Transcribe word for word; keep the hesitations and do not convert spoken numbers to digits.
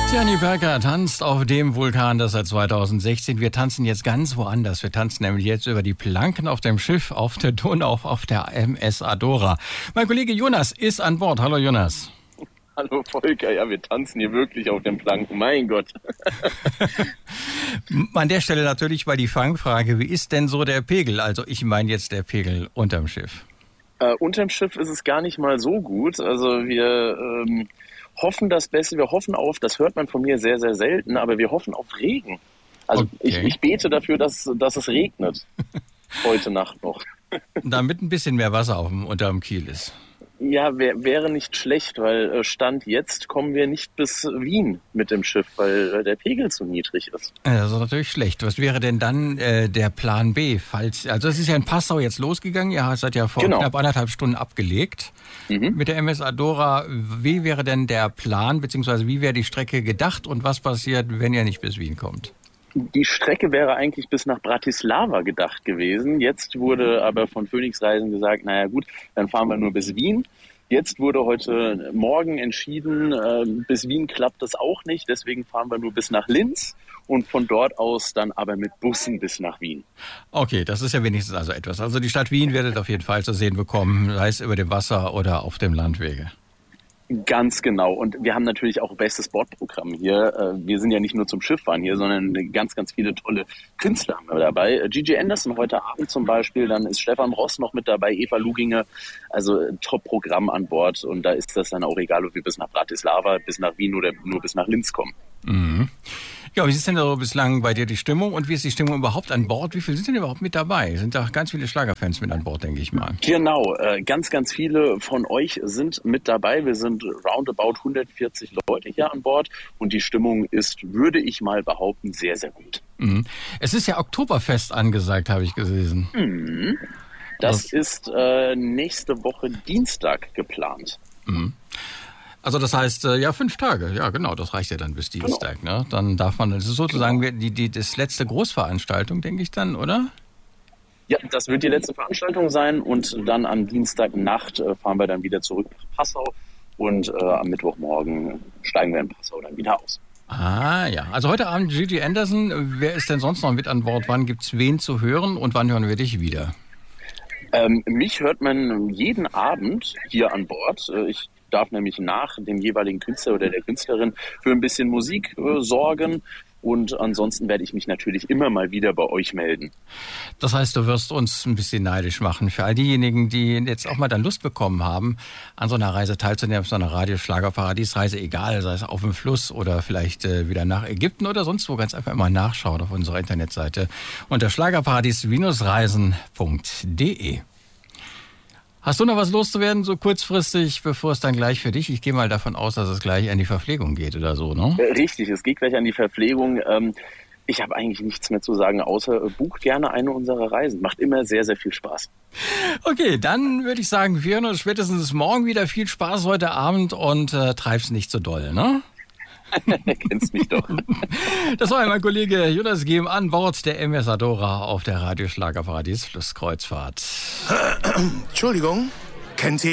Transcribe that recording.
Gianni Berker tanzt auf dem Vulkan, das seit zweitausendsechzehn. Wir tanzen jetzt ganz woanders. Wir tanzen nämlich jetzt über die Planken auf dem Schiff auf der Donau, auf der M S Adora. Mein Kollege Jonas ist an Bord. Hallo Jonas. Hallo Volker, ja, wir tanzen hier wirklich auf den Planken, mein Gott. An der Stelle natürlich mal die Fangfrage, wie ist denn so der Pegel? Also ich meine jetzt der Pegel unterm Schiff. Äh, unterm Schiff ist es gar nicht mal so gut. Also wir ähm, hoffen das Beste, wir hoffen auf, das hört man von mir sehr, sehr selten, aber wir hoffen auf Regen. Also okay. ich, ich bete dafür, dass, dass es regnet heute Nacht noch. Damit ein bisschen mehr Wasser auf dem, unterm Kiel ist. Ja, wär, wäre nicht schlecht, weil Stand jetzt kommen wir nicht bis Wien mit dem Schiff, weil der Pegel zu niedrig ist. Das ist natürlich schlecht. Was wäre denn dann äh, der Plan B? Falls, also es ist ja in Passau jetzt losgegangen, ihr seid ja vor genau. knapp anderthalb Stunden abgelegt mhm. mit der M S Adora. Wie wäre denn der Plan, beziehungsweise wie wäre die Strecke gedacht und was passiert, wenn ihr nicht bis Wien kommt? Die Strecke wäre eigentlich bis nach Bratislava gedacht gewesen. Jetzt wurde aber von Phoenix Reisen gesagt, naja gut, dann fahren wir nur bis Wien. Jetzt wurde heute Morgen entschieden, äh, bis Wien klappt das auch nicht. Deswegen fahren wir nur bis nach Linz und von dort aus dann aber mit Bussen bis nach Wien. Okay, das ist ja wenigstens also etwas. Also die Stadt Wien werdet auf jeden Fall zu sehen bekommen, sei es über dem Wasser oder auf dem Landwege. Ganz genau. Und wir haben natürlich auch bestes Bordprogramm hier. Wir sind ja nicht nur zum Schifffahren hier, sondern ganz, ganz viele tolle Künstler haben wir dabei. Gigi Anderson heute Abend zum Beispiel, dann ist Stefan Ross noch mit dabei, Eva Luginger. Also Top-Programm an Bord. Und da ist das dann auch egal, ob wir bis nach Bratislava, bis nach Wien oder nur bis nach Linz kommen. Mhm. Ja, wie ist denn da bislang bei dir die Stimmung und wie ist die Stimmung überhaupt an Bord? Wie viele sind denn überhaupt mit dabei? Sind da ganz viele Schlagerfans mit an Bord, denke ich mal. Genau, äh, ganz, ganz viele von euch sind mit dabei. Wir sind roundabout hundertvierzig Leute hier an Bord und die Stimmung ist, würde ich mal behaupten, sehr, sehr gut. Mhm. Es ist ja Oktoberfest angesagt, habe ich gelesen. Mhm. Das Was? ist äh, nächste Woche Dienstag geplant. Mhm. Also das heißt, ja, fünf Tage. Ja, genau, das reicht ja dann bis Dienstag. Genau. Ne? Dann darf man, das ist sozusagen genau. die, die das letzte Großveranstaltung, denke ich dann, oder? Ja, das wird die letzte Veranstaltung sein und dann am Dienstagnacht äh, fahren wir dann wieder zurück nach Passau und äh, am Mittwochmorgen steigen wir in Passau dann wieder aus. Ah ja, also heute Abend Gigi Anderson. Wer ist denn sonst noch mit an Bord? Wann gibt's wen zu hören und wann hören wir dich wieder? Ähm, mich hört man jeden Abend hier an Bord. Ich darf nämlich nach dem jeweiligen Künstler oder der Künstlerin für ein bisschen Musik äh, sorgen. Und ansonsten werde ich mich natürlich immer mal wieder bei euch melden. Das heißt, du wirst uns ein bisschen neidisch machen. Für all diejenigen, die jetzt auch mal dann Lust bekommen haben, an so einer Reise teilzunehmen, auf so einer Radio-Schlager-Paradies-Reise, egal, sei es auf dem Fluss oder vielleicht äh, wieder nach Ägypten oder sonst wo, ganz einfach mal nachschauen auf unserer Internetseite unter schlagerparadies reisen punkt de. Hast du noch was loszuwerden, so kurzfristig, bevor es dann gleich für dich? Ich gehe mal davon aus, dass es gleich an die Verpflegung geht oder so, ne? Richtig, es geht gleich an die Verpflegung. Ich habe eigentlich nichts mehr zu sagen, außer bucht gerne eine unserer Reisen. Macht immer sehr, sehr viel Spaß. Okay, dann würde ich sagen, wir hören uns spätestens morgen wieder. Viel Spaß heute Abend und äh, treib's nicht so doll, ne? Kennst mich doch. Das war mein Kollege Jonas Gehm an Bord der M S Adora auf der Radio Schlagerparadies Flusskreuzfahrt. Entschuldigung, kennt ihr